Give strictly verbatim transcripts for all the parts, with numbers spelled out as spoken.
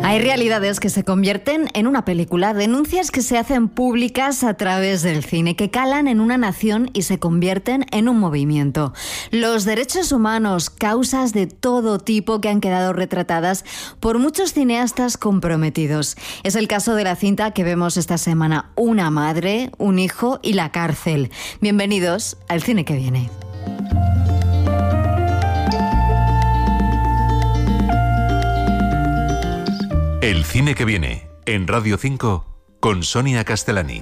Hay realidades que se convierten en una película, denuncias que se hacen públicas a través del cine, que calan en una nación y se convierten en un movimiento. Los derechos humanos, causas de todo tipo que han quedado retratadas por muchos cineastas comprometidos. Es el caso de la cinta que vemos esta semana, Una madre, un hijo y la cárcel. Bienvenidos al Cine que Viene. El Cine que Viene, en Radio cinco, con Sonia Castellani.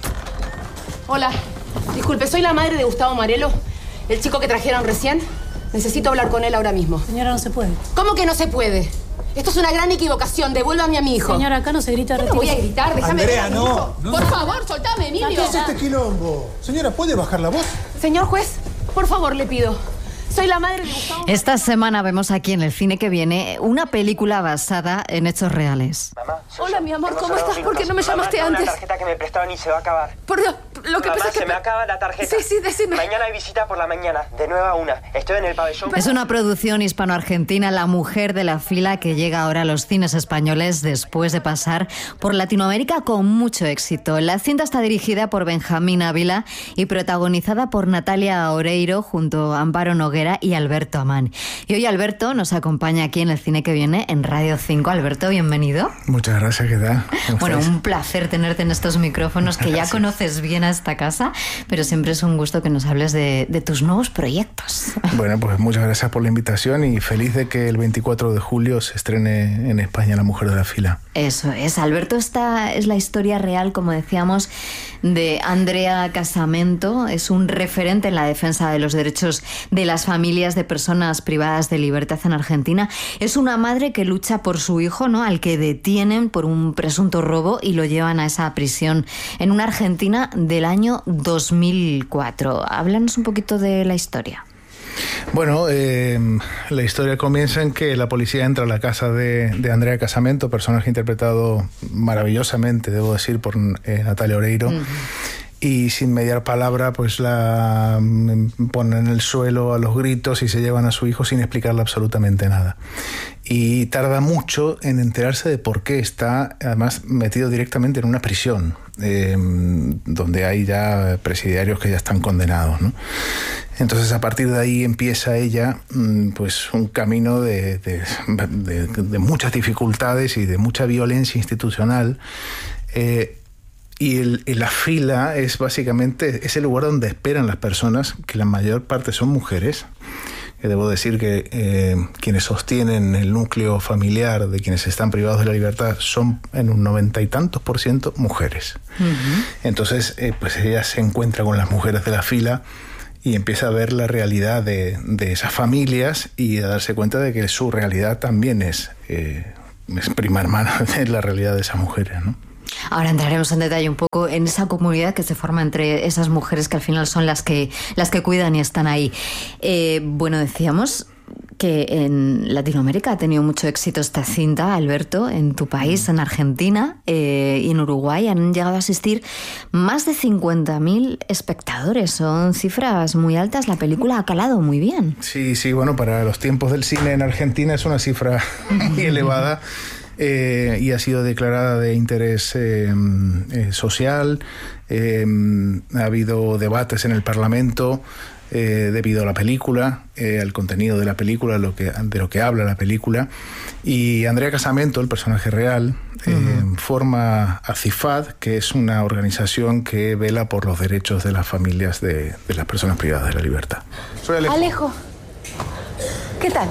Hola, disculpe, soy la madre de Gustavo Marelo, el chico que trajeron recién. Necesito hablar con él ahora mismo. Señora, no se puede. ¿Cómo que no se puede? Esto es una gran equivocación. Devuélvame a mi hijo. Señora, acá no se grita. ¿Qué me voy a gritar? Déjame Andrea, ver a mi no, hijo. no. Por favor, soltame, Emilio. ¿Qué es este quilombo? Señora, ¿puede bajar la voz? Señor juez, por favor, le pido. Soy la madre de Gustavo. Esta semana vemos aquí en El Cine que Viene una película basada en hechos reales. Mamá, Hola, mi amor, tengo ¿cómo solo estás? dos ¿Por qué no me minutos. llamaste Mamá, tengo antes? una tarjeta que me prestaron y se va a acabar. Por Dios, lo que Mamá, pasa es que... se me acaba la tarjeta. Sí, sí, decime. Mañana hay visita por la mañana, de nueve a una. Estoy en el pabellón. Es una producción hispano-argentina, La mujer de la fila, que llega ahora a los cines españoles después de pasar por Latinoamérica con mucho éxito. La cinta está dirigida por Benjamín Ávila y protagonizada por Natalia Oreiro junto a Amparo Noguera y Alberto Amán. Y hoy Alberto nos acompaña aquí en El Cine que Viene en Radio cinco. Alberto, bienvenido. Muchas gracias, ¿qué tal? Bueno, un placer tenerte en estos micrófonos que ya conoces bien a esta casa, pero siempre es un gusto que nos hables de, de tus nuevos proyectos. Bueno, pues muchas gracias por la invitación y feliz de que el veinticuatro de julio se estrene en España La mujer de la fila. Eso es, Alberto, esta es la historia real, como decíamos, de Andrea Casamento. Es un referente en la defensa de los derechos de las familias de personas privadas de libertad en Argentina. Es una madre que lucha por su hijo, ¿no?, al que detienen por un presunto robo y lo llevan a esa prisión en una Argentina del año dos mil cuatro. Háblanos un poquito de la historia. Bueno, eh, la historia comienza en que la policía entra a la casa de, de Andrea Casamento, personaje interpretado maravillosamente, debo decir, por eh, Natalia Oreiro. Uh-huh. Y sin mediar palabra, pues la ponen en el suelo a los gritos y se llevan a su hijo sin explicarle absolutamente nada. Y tarda mucho en enterarse de por qué está, además, metido directamente en una prisión, eh, donde hay ya presidiarios que ya están condenados, ¿no? Entonces, a partir de ahí empieza ella, pues, un camino de, de, de, de muchas dificultades y de mucha violencia institucional. Eh, Y el, la fila es básicamente es el lugar donde esperan las personas, que la mayor parte son mujeres. Que debo decir que eh, quienes sostienen el núcleo familiar de quienes están privados de la libertad son en un noventa y tantos por ciento mujeres. Uh-huh. Entonces, eh, pues ella se encuentra con las mujeres de la fila y empieza a ver la realidad de, de esas familias y a darse cuenta de que su realidad también es, eh, es prima hermana de la realidad de esas mujeres, ¿no? Ahora entraremos en detalle un poco en esa comunidad que se forma entre esas mujeres que al final son las que, las que cuidan y están ahí. Eh, bueno, decíamos que en Latinoamérica ha tenido mucho éxito esta cinta, Alberto, en tu país, en Argentina eh, y en Uruguay han llegado a asistir más de cincuenta mil espectadores. Son cifras muy altas, la película ha calado muy bien. Sí, sí, bueno, para los tiempos del cine en Argentina es una cifra muy elevada. Eh, y ha sido declarada de interés eh, eh, social. Eh, ha habido debates en el Parlamento eh, debido a la película, eh, al contenido de la película, lo que, de lo que habla la película. Y Andrea Casamento, el personaje real, eh, uh-huh. forma a CIFAD, que es una organización que vela por los derechos de las familias de, de las personas privadas de la libertad. Soy Alejo. Alejo, ¿qué tal?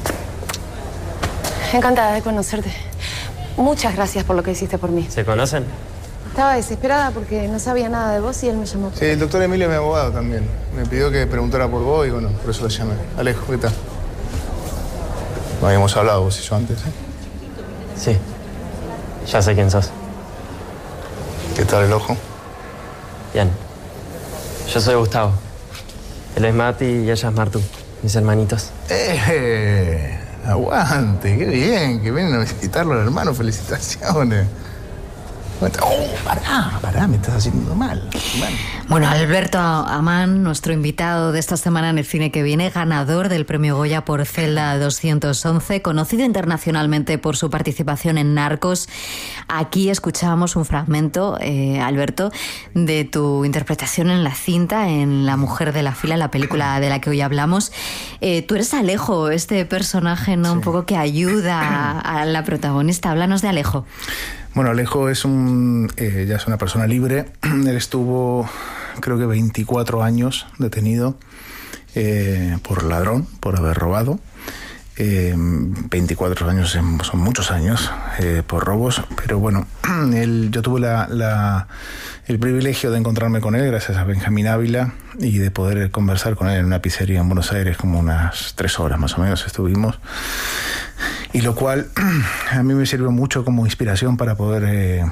Encantada de conocerte. Muchas gracias por lo que hiciste por mí. ¿Se conocen? Estaba desesperada porque no sabía nada de vos y él me llamó. Sí, el doctor Emilio es mi abogado también. Me pidió que preguntara por vos y bueno, por eso lo llamé. Alejo, ¿qué tal? No habíamos hablado vos y yo antes, ¿eh? Sí. Ya sé quién sos. ¿Qué tal el ojo? Bien. Yo soy Gustavo. Él es Mati y ella es Martu, mis hermanitos. ¡Eh! Aguante, qué bien, que vienen a visitarlo al hermano, felicitaciones. Oh, pará, pará, me estás haciendo mal. mal. Bueno, Alberto Amán, nuestro invitado de esta semana en el Cine que Viene, ganador del Premio Goya por Celda doscientos once, conocido internacionalmente por su participación en Narcos. Aquí escuchábamos un fragmento, eh, Alberto, de tu interpretación en la cinta, en La mujer de la fila, la película de la que hoy hablamos. Eh, tú eres Alejo, este personaje, ¿no? Sí. Un poco que ayuda a la protagonista. Háblanos de Alejo. Bueno, Alejo es un eh, ya es una persona libre. Él estuvo, creo que veinticuatro años detenido eh, por ladrón, por haber robado. Eh, veinticuatro años son muchos años eh, por robos, pero bueno, él, yo tuve la, la, el privilegio de encontrarme con él gracias a Benjamín Ávila y de poder conversar con él en una pizzería en Buenos Aires, como unas tres horas más o menos estuvimos. Y lo cual a mí me sirvió mucho como inspiración para poder eh,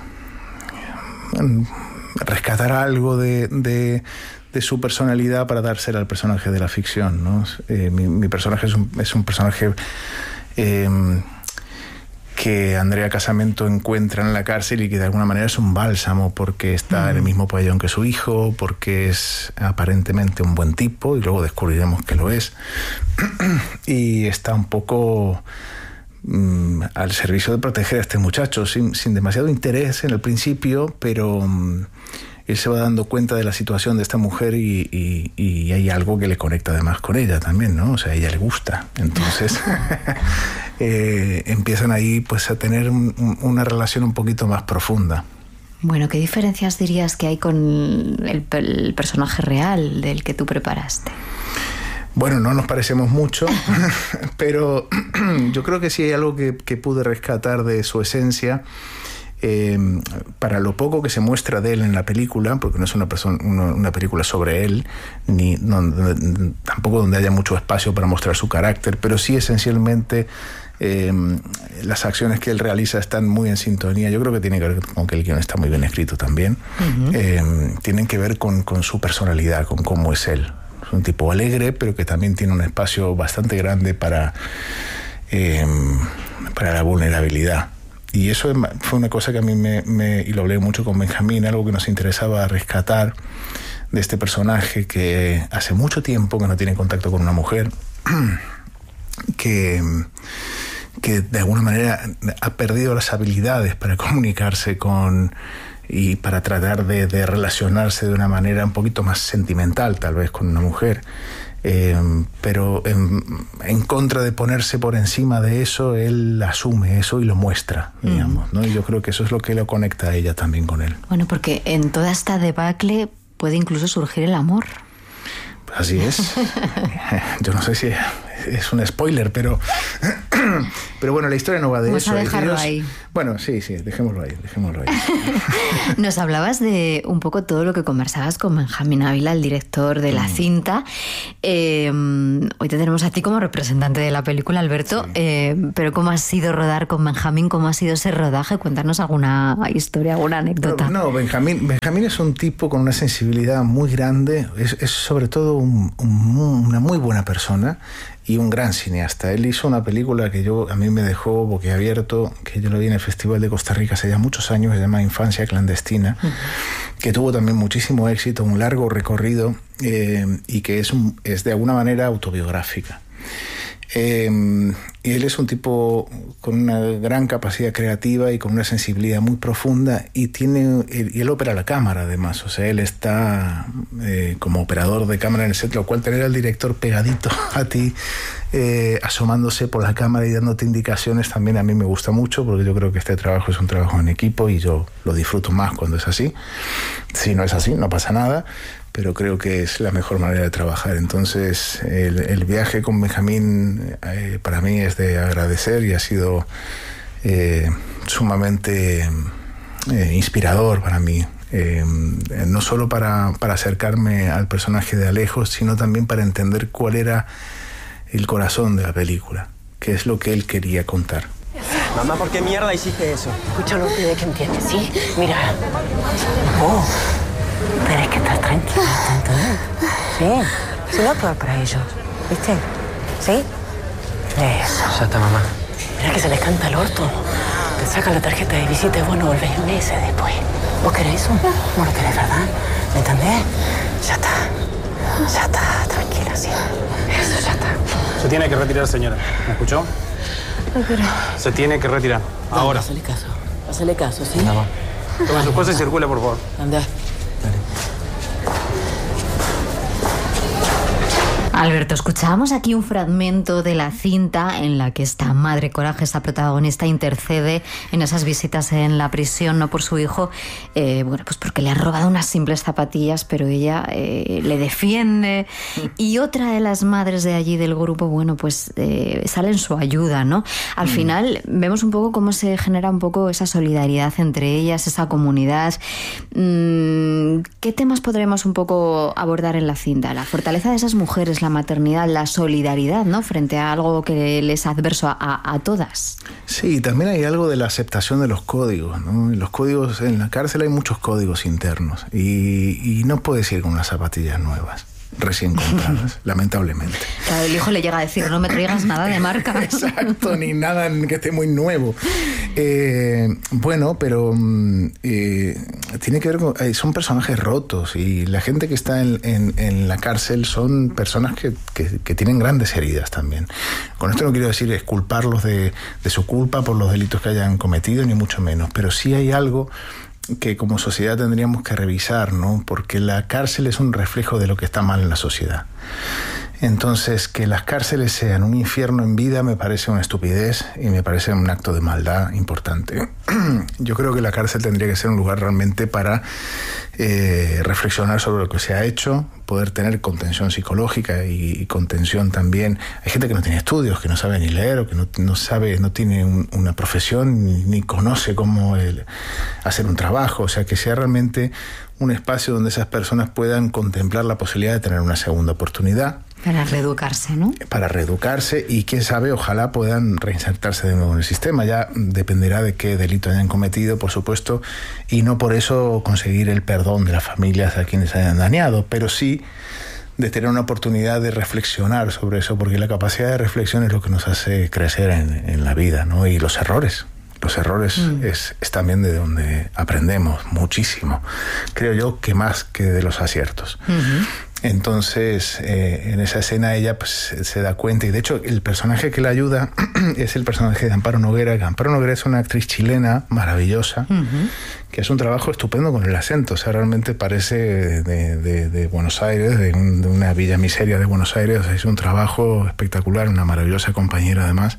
rescatar algo de, de, de su personalidad para dársela al personaje de la ficción, ¿no? Eh, mi, mi personaje es un, es un personaje eh, que Andrea Casamento encuentra en la cárcel y que de alguna manera es un bálsamo porque está mm. en el mismo pabellón que su hijo, porque es aparentemente un buen tipo y luego descubriremos que lo es. Y está un poco al servicio de proteger a este muchacho sin, sin demasiado interés en el principio, pero um, él se va dando cuenta de la situación de esta mujer y, y, y hay algo que le conecta además con ella también, ¿no? O sea, a ella le gusta. Entonces eh, empiezan ahí pues a tener un, una relación un poquito más profunda. Bueno, ¿qué diferencias dirías que hay con el, el personaje real del que tú preparaste? Bueno, no nos parecemos mucho, pero yo creo que sí hay algo que, que pude rescatar de su esencia. Eh, para lo poco que se muestra de él en la película, porque no es una, persona, una, una película sobre él, ni no, no, tampoco donde haya mucho espacio para mostrar su carácter, pero sí esencialmente eh, las acciones que él realiza están muy en sintonía. Yo creo que tiene que ver con que el guion está muy bien escrito también. Uh-huh. Eh, tienen que ver con, con su personalidad, con cómo es él. Es un tipo alegre, pero que también tiene un espacio bastante grande para, eh, para la vulnerabilidad. Y eso fue una cosa que a mí me, me... y lo hablé mucho con Benjamín, algo que nos interesaba rescatar de este personaje que hace mucho tiempo que no tiene contacto con una mujer, que, que de alguna manera ha perdido las habilidades para comunicarse con... y para tratar de, de relacionarse de una manera un poquito más sentimental, tal vez, con una mujer. Eh, pero en, en contra de ponerse por encima de eso, él asume eso y lo muestra, digamos, ¿no? Y yo creo que eso es lo que lo conecta a ella también con él. Bueno, porque en toda esta debacle puede incluso surgir el amor. Así es. Yo no sé si es un spoiler, pero pero bueno, la historia no va de Vamos eso. A dejarlo Dios... ahí. Bueno, sí, sí, dejémoslo ahí, dejémoslo ahí. Nos hablabas de un poco todo lo que conversabas con Benjamín Ávila, el director de la mm. cinta. Eh, hoy te tenemos a ti como representante de la película, Alberto, sí. eh, pero ¿cómo ha sido rodar con Benjamín? ¿Cómo ha sido ese rodaje? Cuéntanos alguna historia, alguna anécdota. No, no Benjamín, Benjamín es un tipo con una sensibilidad muy grande, es, es sobre todo un, un, una muy buena persona y un gran cineasta. Él hizo una película que yo a mí me dejó boquiabierto, que yo lo vi en el Festival de Costa Rica hace ya muchos años, se llama Infancia Clandestina, uh-huh. que tuvo también muchísimo éxito, un largo recorrido eh, y que es, un, es de alguna manera autobiográfica. Eh, y él es un tipo con una gran capacidad creativa y con una sensibilidad muy profunda y tiene y él opera la cámara además, o sea, él está eh, como operador de cámara en el set, lo cual tener al director pegadito a ti eh, asomándose por la cámara y dándote indicaciones también a mí me gusta mucho, porque yo creo que este trabajo es un trabajo en equipo y yo lo disfruto más cuando es así. Si no es así, no pasa nada, pero creo que es la mejor manera de trabajar. Entonces el, el viaje con Benjamín eh, para mí es de agradecer y ha sido eh, sumamente eh, inspirador para mí, eh, no solo para, para acercarme al personaje de Alejo, sino también para entender cuál era el corazón de la película, qué es lo que él quería contar. Mamá, ¿por qué mierda hiciste eso? Escúchalo, pide que entiendes, ¿sí? Mira. Oh. Tenés que estar tranquila, ¿entendés? Sí, si no actuar para ellos, ¿viste? ¿Sí? Eso. Ya está, mamá. Mira que se les canta el orto. Te sacan la tarjeta de visita y vos no volvés meses después. ¿Vos querés eso? Vos lo querés, ¿verdad? ¿Me entendés? Ya está. Ya está, tranquila, sí. Eso ya está. Se tiene que retirar, señora. ¿Me escuchó? Ay, pero... Se tiene que retirar. Dale, Ahora. Hacele caso. Hacele caso, ¿sí? Anda, va. Toma sus cosas y circula, por favor. Anda. Alberto, escuchábamos aquí un fragmento de la cinta en la que esta madre coraje, esta protagonista, intercede en esas visitas en la prisión, no por su hijo, eh, bueno, pues porque le han robado unas simples zapatillas, pero ella eh, le defiende. Y otra de las madres de allí del grupo, bueno, pues eh, sale en su ayuda, ¿no? Al mm. final vemos un poco cómo se genera un poco esa solidaridad entre ellas, esa comunidad. Mm, ¿Qué temas podremos un poco abordar en la cinta? La fortaleza de esas mujeres, la maternidad, la solidaridad, ¿no? Frente a algo que les es adverso a, a, a todas. Sí, también hay algo de la aceptación de los códigos, ¿no? Los códigos, en la cárcel hay muchos códigos internos y, y no puedes ir con unas zapatillas nuevas recién compradas, lamentablemente. Claro, el hijo le llega a decir, no me traigas nada de marca. Exacto, ni nada que esté muy nuevo. Eh, bueno, pero eh, tiene que ver con... Eh, son personajes rotos y la gente que está en, en, en la cárcel son personas que, que, que tienen grandes heridas también. Con esto no quiero decir exculparlos de, de su culpa por los delitos que hayan cometido, ni mucho menos, pero sí hay algo que como sociedad tendríamos que revisar, ¿no? Porque la cárcel es un reflejo de lo que está mal en la sociedad. Entonces, que las cárceles sean un infierno en vida me parece una estupidez y me parece un acto de maldad importante. Yo creo que la cárcel tendría que ser un lugar realmente para eh, reflexionar sobre lo que se ha hecho, poder tener contención psicológica y, y contención también. Hay gente que no tiene estudios, que no sabe ni leer o que no, no sabe, no tiene un, una profesión ni, ni conoce cómo el, hacer un trabajo. O sea, que sea realmente un espacio donde esas personas puedan contemplar la posibilidad de tener una segunda oportunidad. Para reeducarse, ¿no? Para reeducarse y, quién sabe, ojalá puedan reinsertarse de nuevo en el sistema. Ya dependerá de qué delito hayan cometido, por supuesto, y no por eso conseguir el perdón de las familias a quienes hayan dañado, pero sí de tener una oportunidad de reflexionar sobre eso, porque la capacidad de reflexión es lo que nos hace crecer en, en la vida, ¿no? Y los errores. Los errores mm. es, es también de donde aprendemos muchísimo. Creo yo que más que de los aciertos. Uh-huh. Entonces, eh, en esa escena ella pues, se da cuenta, y de hecho el personaje que la ayuda es el personaje de Amparo Noguera. Amparo Noguera es una actriz chilena maravillosa, uh-huh. que hace un trabajo estupendo con el acento. O sea, realmente parece de, de, de Buenos Aires, de, un, de una villa miseria de Buenos Aires. O sea, es un trabajo espectacular, una maravillosa compañera además.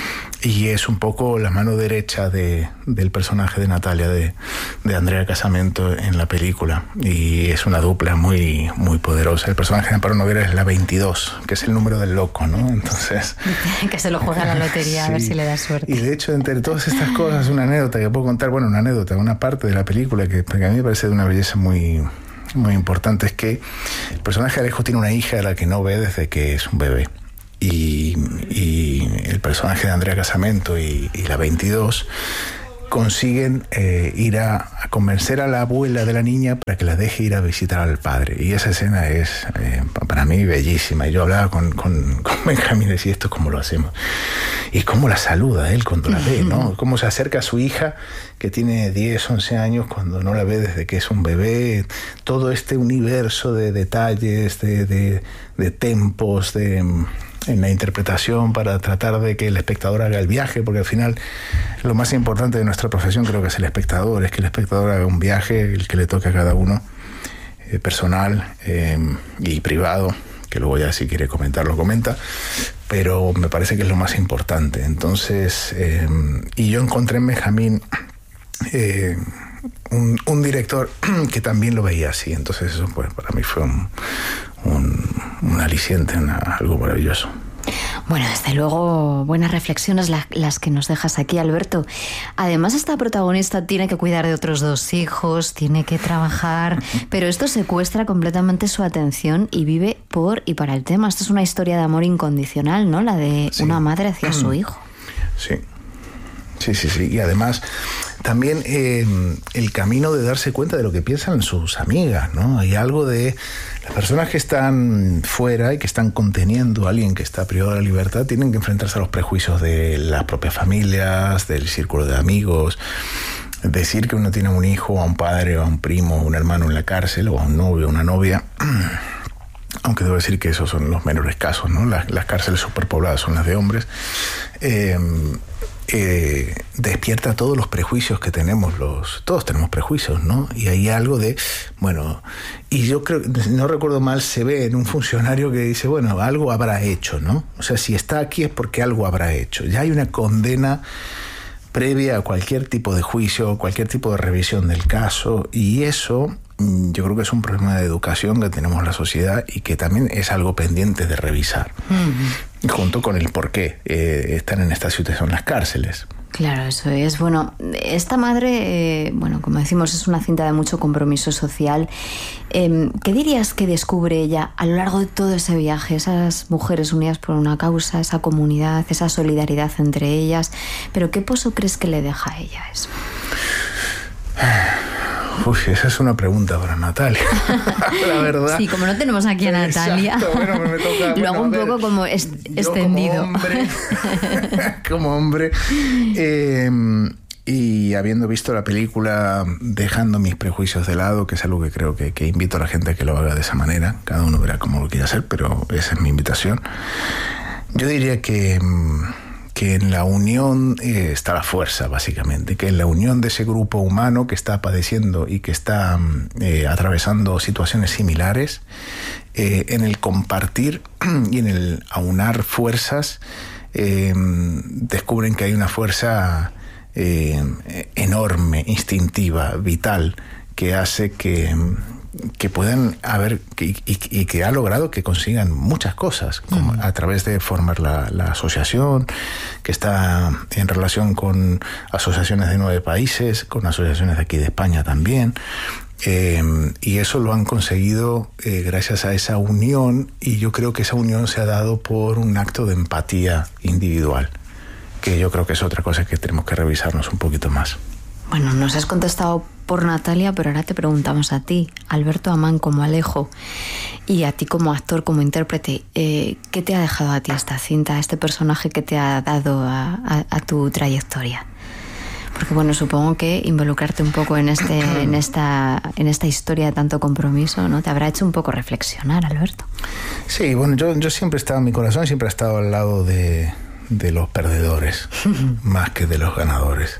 Y es un poco la mano derecha de, del personaje de Natalia, de, de Andrea Casamento en la película. Y es una dupla muy, muy poderosa. El personaje de Amparo Noguera es la veintidós, que es el número del loco, ¿no? Entonces... que se lo juega a la lotería, sí. A ver si le da suerte. Y de hecho, entre todas estas cosas, una anécdota que puedo contar, bueno, una anécdota, una parte de la película que, que a mí me parece de una belleza muy, muy importante, es que el personaje de Alejo tiene una hija a la que no ve desde que es un bebé. Y, y el personaje de Andrea Casamento y, y la veintidós consiguen eh, ir a, a convencer a la abuela de la niña para que la deje ir a visitar al padre. Y esa escena es eh, para mí bellísima. Y yo hablaba con, con, con Benjamín y decía, ¿esto cómo lo hacemos? Y cómo la saluda él cuando la ve, ¿no? Cómo se acerca a su hija que tiene diez, once años cuando no la ve desde que es un bebé. Todo este universo de detalles, de, de, de tempos, de... en la interpretación para tratar de que el espectador haga el viaje, porque al final lo más importante de nuestra profesión creo que es el espectador, es que el espectador haga un viaje, el que le toque a cada uno, eh, personal eh, y privado, que luego ya si quiere comentar lo comenta, pero me parece que es lo más importante. Entonces, eh, y yo encontré en Benjamín eh, un, un director que también lo veía así, entonces eso pues para mí fue un Un, un aliciente, una, algo maravilloso. Bueno, desde luego, buenas reflexiones la, las que nos dejas aquí, Alberto. Además, esta protagonista tiene que cuidar de otros dos hijos, tiene que trabajar, pero esto secuestra completamente su atención y vive por y para el tema. Esto es una historia de amor incondicional, ¿no? La de sí. Una madre hacia su hijo. Sí. Sí, sí, sí. Y además también eh, el camino de darse cuenta de lo que piensan sus amigas, ¿no? Hay algo de las personas que están fuera y que están conteniendo a alguien que está privado de la libertad, tienen que enfrentarse a los prejuicios de las propias familias, del círculo de amigos. Decir que uno tiene un hijo, a un padre, a un primo, a un hermano en la cárcel, o a un novio, a una novia, aunque debo decir que esos son los menores casos, ¿no? Las, las cárceles superpobladas son las de hombres. Eh, eh, despierta todos los prejuicios que tenemos, los todos tenemos prejuicios, ¿no? Y hay algo de, bueno, y yo creo, no recuerdo mal, se ve en un funcionario que dice, bueno, algo habrá hecho, ¿no? O sea, si está aquí es porque algo habrá hecho. Ya hay una condena previa a cualquier tipo de juicio, cualquier tipo de revisión del caso, y eso yo creo que es un problema de educación que tenemos la sociedad y que también es algo pendiente de revisar, uh-huh. junto con el por qué eh, están en esta situación las cárceles. Claro, eso es. Bueno, esta madre, eh, bueno, como decimos, es una cinta de mucho compromiso social. Eh, ¿Qué dirías que descubre ella a lo largo de todo ese viaje? Esas mujeres unidas por una causa, esa comunidad, esa solidaridad entre ellas. ¿Pero qué pozo crees que le deja a ella eso? Uy, esa es una pregunta para Natalia, la verdad. Sí, como no tenemos aquí a Natalia, exacto, bueno, me toca, lo hago bueno, un ver, poco como est- extendido. Como hombre, como hombre eh, y habiendo visto la película, dejando mis prejuicios de lado, que es algo que creo que, que invito a la gente a que lo haga de esa manera, cada uno verá cómo lo quiere hacer, pero esa es mi invitación. Yo diría que... que en la unión eh, está la fuerza, básicamente, que en la unión de ese grupo humano que está padeciendo y que está eh, atravesando situaciones similares, eh, en el compartir y en el aunar fuerzas, eh, descubren que hay una fuerza eh, enorme, instintiva, vital, que hace que... que puedan haber y, y, y que ha logrado que consigan muchas cosas como uh-huh. a través de formar la, la asociación, que está en relación con asociaciones de nueve países, con asociaciones de aquí de España también, eh, y eso lo han conseguido eh, gracias a esa unión, y yo creo que esa unión se ha dado por un acto de empatía individual, que yo creo que es otra cosa que tenemos que revisarnos un poquito más. Bueno, nos has contestado por Natalia, pero ahora te preguntamos a ti, Alberto Amán como Alejo, y a ti como actor, como intérprete, eh, ¿qué te ha dejado a ti esta cinta, este personaje que te ha dado a, a, a tu trayectoria? Porque bueno, supongo que involucrarte un poco en este, en esta, en esta historia de tanto compromiso, ¿no? Te habrá hecho un poco reflexionar, Alberto. Sí, bueno, yo, yo siempre he estado, mi corazón siempre ha estado al lado de, de los perdedores, más que de los ganadores.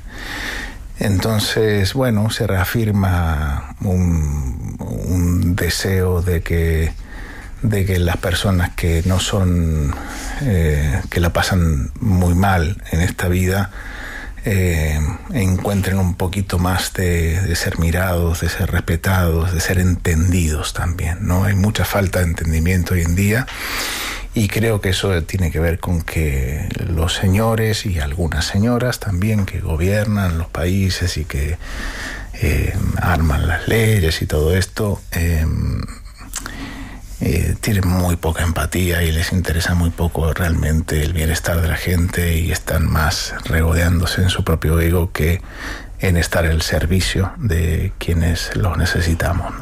Entonces, bueno, se reafirma un, un deseo de que, de que las personas que no son, eh, que la pasan muy mal en esta vida, eh, encuentren un poquito más de, de ser mirados, de ser respetados, de ser entendidos también, ¿no? Hay mucha falta de entendimiento hoy en día. Y creo que eso tiene que ver con que los señores y algunas señoras también que gobiernan los países y que eh, arman las leyes y todo esto, eh, eh, tienen muy poca empatía y les interesa muy poco realmente el bienestar de la gente y están más regodeándose en su propio ego que en estar al servicio de quienes los necesitamos, ¿no?